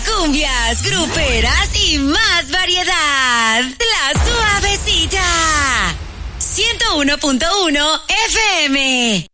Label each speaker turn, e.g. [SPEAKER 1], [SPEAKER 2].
[SPEAKER 1] cumbias, gruperas y más variedad. La Suavecita. 101.1 FM.